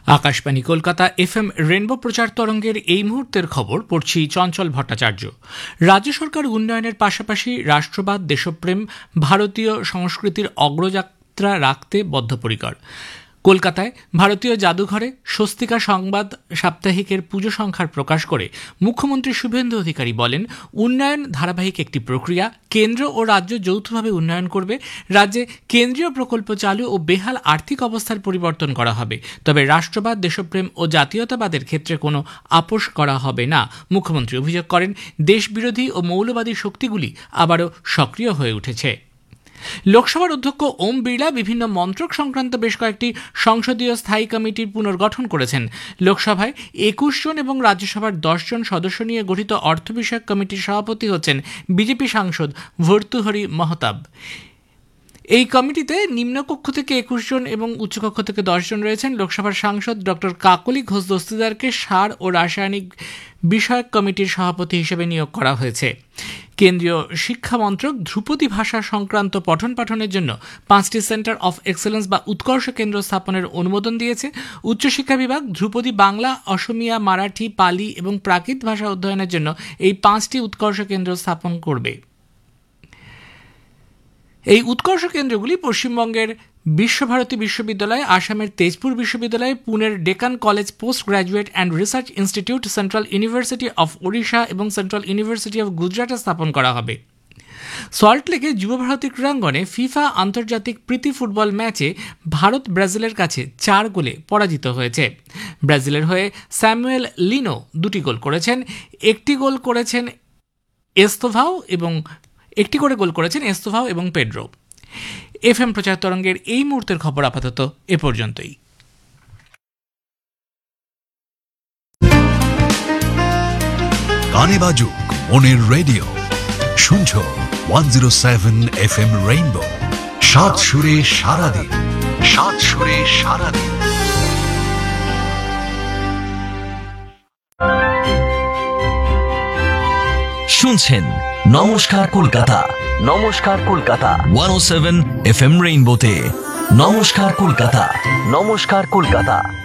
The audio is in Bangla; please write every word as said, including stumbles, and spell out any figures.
আকাশবাণী কলকাতা এফএম রেনবো প্রচার তরঙ্গের এই মুহূর্তের খবর পড়ছি চঞ্চল ভট্টাচার্য। রাজ্য সরকার উন্নয়নের পাশাপাশি রাষ্ট্রবাদ, দেশপ্রেম, ভারতীয় সংস্কৃতির অগ্রযাত্রা রাখতে বদ্ধপরিকর। কলকাতায় ভারতীয় জাদুঘরে স্বস্তিকা সংবাদ সাপ্তাহিকের পুজো সংখ্যার প্রকাশ করে মুখ্যমন্ত্রী শুভেন্দু অধিকারী বলেন, উন্নয়ন ধারাবাহিক একটি প্রক্রিয়া। কেন্দ্র ও রাজ্য যৌথভাবে উন্নয়ন করবে। রাজ্যে কেন্দ্রীয় প্রকল্প চালু ও বেহাল আর্থিক অবস্থার পরিবর্তন করা হবে, তবে রাষ্ট্রবাদ, দেশপ্রেম ও জাতীয়তাবাদের ক্ষেত্রে কোনো আপোষ করা হবে না। মুখ্যমন্ত্রী অভিযোগ করেন, দেশবিরোধী ও মৌলবাদী শক্তিগুলি আবারও সক্রিয় হয়ে উঠেছে। লোকসভার অধ্যক্ষ ওম বিড়লা বিভিন্ন মন্ত্রক সংক্রান্ত বেশ কয়েকটি সংসদীয় স্থায়ী কমিটির পুনর্গঠন করেছেন। লোকসভায় একুশ জন এবং রাজ্যসভার দশ জন সদস্য নিয়ে গঠিত অর্থ বিষয়ক কমিটির সভাপতি হচ্ছেন বিজেপি সাংসদ ভর্তুহরি মহতাব। এই কমিটিতে নিম্নকক্ষ থেকে একুশ জন এবং উচ্চকক্ষ থেকে দশ জন রয়েছেন। লোকসভার সাংসদ ডক্টর কাকলি ঘোষ দস্তিদারকে সার ও রাসায়নিক বিষয়ক কমিটির সভাপতি হিসেবে নিয়োগ করা হয়েছে। কেন্দ্রীয় শিক্ষা মন্ত্রক ধ্রুপদী ভাষা সংক্রান্ত পঠন পাঠনের জন্য পাঁচটি সেন্টার অফ এক্সেলেন্স বা উৎকর্ষ কেন্দ্র স্থাপনের অনুমোদন দিয়েছে। উচ্চশিক্ষা বিভাগ ধ্রুপদী বাংলা, অসমিয়া, মারাঠি, পালি এবং প্রাকৃত ভাষা অধ্যয়নের জন্য এই পাঁচটি উৎকর্ষ কেন্দ্র স্থাপন করবে। এই উৎকর্ষ কেন্দ্রগুলি পশ্চিমবঙ্গের বিশ্বভারতী বিশ্ববিদ্যালয়, আসামের তেজপুর বিশ্ববিদ্যালয়, পুনের Deccan college post graduate and research institute, central university of Odisha এবং সেন্ট্রাল ইউনিভার্সিটি অফ গুজরাটে স্থাপন করা হবে। সল্টলেকে যুবভারতী ক্রীড়াঙ্গনে ফিফা আন্তর্জাতিক প্রীতি ফুটবল ম্যাচে ভারত ব্রাজিলের কাছে চার গোলে পরাজিত হয়েছে। ব্রাজিলের হয়ে স্যামুয়েল লিনো দুটি গোল করেছেন, একটি গোল করেছেন এস্তোভাও এবং একটি করে গোল করেছেন এস্তোভাও এবং পেড্রো। এফএম প্রচার তরঙ্গের এই মুহূর্তের খবর আপাতত এ পর্যন্তই। গানে বাজুক মনের রেডিও, শুনছো one zero seven F M rainbow. সাত সুরে সারাদিন, সাত সুরে সারাদিন। শুনছেন নমস্কার কলকাতা, নমস্কার কলকাতা ওয়ান ও সেভেন এফ এম রেইনবোতে। নমস্কার কলকাতা, নমস্কার কলকাতা।